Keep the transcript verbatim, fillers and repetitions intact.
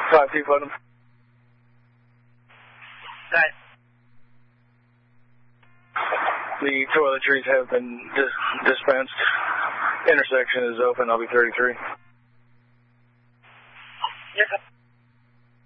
five two Putnam. Right. The toiletries have been dis dispensed. Intersection is open. I'll be thirty-three. Yes, sir.